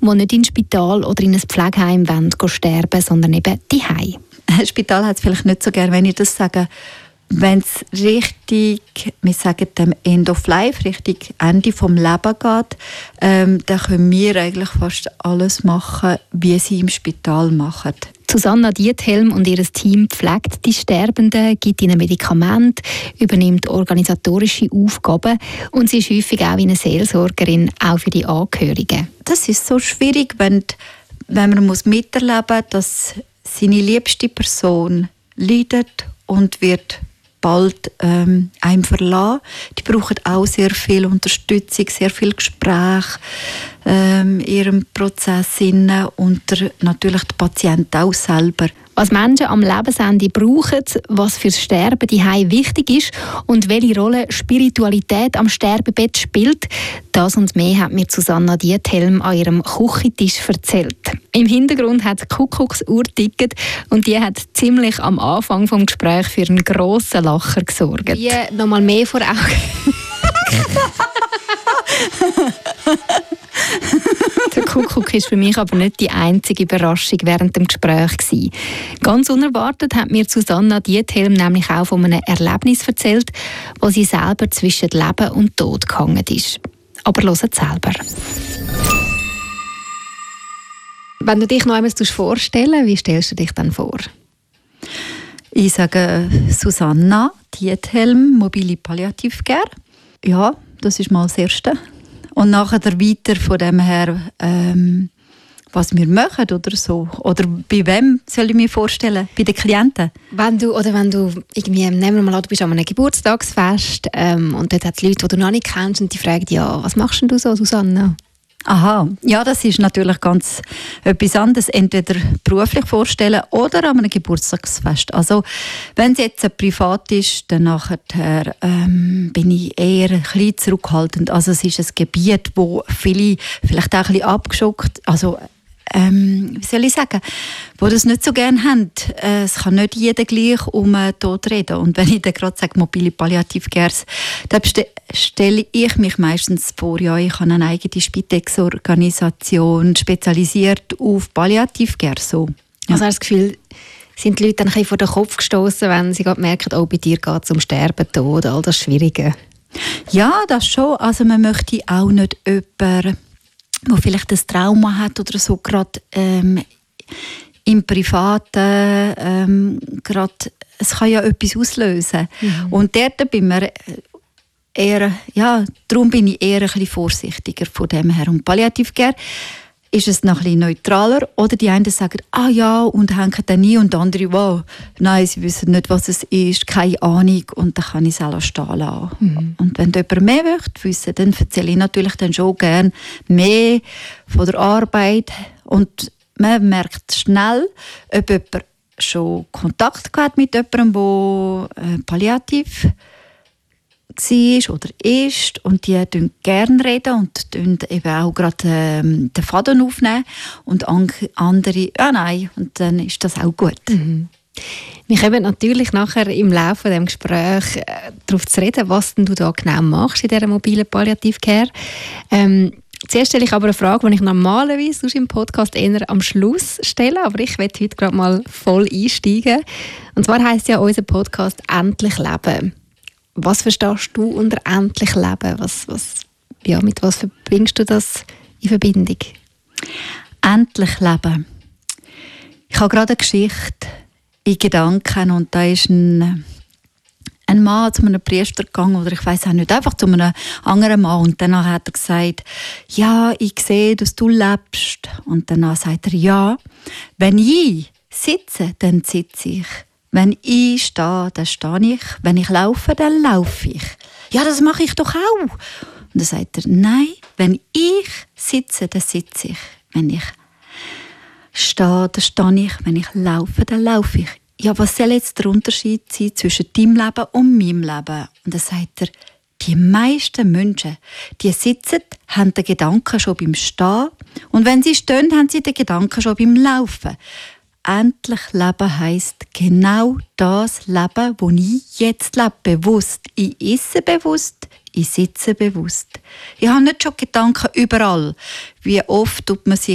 die nicht ins Spital oder in ein Pflegeheim sterben wollen, sondern eben zuhause. Ein Spital hat es vielleicht nicht so gerne, wenn ich das sage. Wenn es richtig, wir sagen dem End of Life, richtig Ende vom Leben geht, dann können wir eigentlich fast alles machen, wie sie im Spital machen. Susanna Diethelm und ihr Team pflegt die Sterbenden, gibt ihnen Medikamente, übernimmt organisatorische Aufgaben und sie ist häufig auch wie eine Seelsorgerin, auch für die Angehörigen. Das ist so schwierig, wenn man miterleben muss, dass seine liebste Person leidet und wird bald einem verlassen. Die brauchen auch sehr viel Unterstützung, sehr viel Gespräch in ihrem Prozess und natürlich der Patient auch selber. Was Menschen am Lebensende brauchen, was fürs Sterben daheim wichtig ist und welche Rolle Spiritualität am Sterbebett spielt, das und mehr hat mir Susanna Diethelm an ihrem Küchentisch erzählt. Im Hintergrund hat die Kuckucksuhr ticket und die hat ziemlich am Anfang des Gesprächs für einen grossen Lacher gesorgt. Wie nochmal mehr vor Augen. Der Kuckuck war für mich aber nicht die einzige Überraschung während dem Gespräch gewesen. Ganz unerwartet hat mir Susanna Diethelm nämlich auch von einem Erlebnis erzählt, wo sie selber zwischen Leben und Tod gehangen ist. Aber hört selber. Wenn du dich noch einmal vorstellen, wie stellst du dich dann vor? Ich sage Susanna Diethelm, mobile Palliative-Care. Ja, das ist mal das Erste. Und nachher weiter von dem her, was wir machen oder so. Oder bei wem soll ich mich vorstellen? Bei den Klienten? Wenn du irgendwie, nehmen wir mal an, du bist an einem Geburtstagsfest und dort hat es Leute, die du noch nicht kennst und die fragen, ja, was machst denn du so, Susanna? Aha, ja, das ist natürlich ganz etwas anderes. Entweder beruflich vorstellen oder an einem Geburtstagsfest. Also, wenn es jetzt privat ist, dann nachher, bin ich eher ein bisschen zurückhaltend. Also, es ist ein Gebiet, wo viele vielleicht auch ein bisschen abgeschockt, also wie soll ich sagen, die das nicht so gerne haben. Es kann nicht jeder gleich um den Tod reden. Und wenn ich dann gerade sage, mobile Palliative-Care, dann stelle ich mich meistens vor, ja, ich habe eine eigene Spitex-Organisation, spezialisiert auf Palliative-Care. So. Ja. Also hast du das Gefühl, sind die Leute dann ein bisschen vor den Kopf gestoßen, wenn sie gerade merken, oh, bei dir geht es um Sterben, Tod, all das Schwierige? Ja, das schon. Also man möchte auch nicht jemanden, der vielleicht ein Trauma hat oder so, gerade im Privaten, gerade, es kann ja etwas auslösen. Mhm. Und dort bin ich eher, ja, darum bin ich eher ein bisschen vorsichtiger von dem her. Und Palliative Care ist es noch ein bisschen neutraler. Oder die einen sagen, ah ja, und hängen dann nie. Und die anderen, wow, nein, sie wissen nicht, was es ist, keine Ahnung. Und dann kann ich es auch stehen lassen. Mhm. Und wenn jemand mehr wissen, dann erzähle ich natürlich dann schon gerne mehr von der Arbeit. Und man merkt schnell, ob jemand schon Kontakt hat mit jemandem, der palliativ war oder ist, und die reden gerne reden und eben auch gerade den Faden aufnehmen, und andere, nein, und dann ist das auch gut. Mhm. Wir kommen natürlich nachher im Laufe dieses Gesprächs darauf zu reden, was denn du da genau machst in dieser mobilen Palliative Care. Zuerst stelle ich aber eine Frage, die ich normalerweise im Podcast eher am Schluss stelle, aber ich werde heute gerade mal voll einsteigen. Und zwar heisst ja unser Podcast «Endlich leben». Was verstehst du unter «endlich leben»? Mit was verbringst du das in Verbindung? «Endlich leben». Ich habe gerade eine Geschichte in Gedanken, und da ist ein Mann zu einem Priester gegangen, oder ich weiss auch nicht, einfach zu einem anderen Mann, und danach hat er gesagt, ja, ich sehe, dass du lebst. Und danach sagt er, ja, wenn ich sitze, dann sitze ich. Wenn ich stehe, dann stehe ich. Wenn ich laufe, dann laufe ich. Ja, das mache ich doch auch. Und dann sagt er, nein, wenn ich sitze, dann sitze ich. Wenn ich stehe, dann stehe ich. Wenn ich laufe, dann laufe ich. Ja, was soll jetzt der Unterschied sein zwischen deinem Leben und meinem Leben? Und dann sagt er, die meisten Menschen, die sitzen, haben den Gedanken schon beim Stehen. Und wenn sie stehen, haben sie den Gedanken schon beim Laufen. Endlich leben heisst genau das Leben, das ich jetzt lebe, bewusst. Ich esse bewusst, ich sitze bewusst. Ich habe nicht schon Gedanken überall. Wie oft tut man sich